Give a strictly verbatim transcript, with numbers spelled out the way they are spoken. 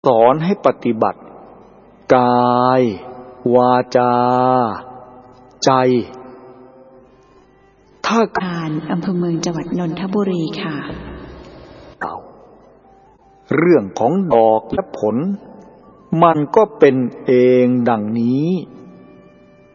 สอนให้ปฏิบัติกายวาจาใจถ้าการอำเภอเมืองจังหวัดนนทบุรีค่ะเอาเรื่องของดอกและผลมันก็เป็นเองดังนี้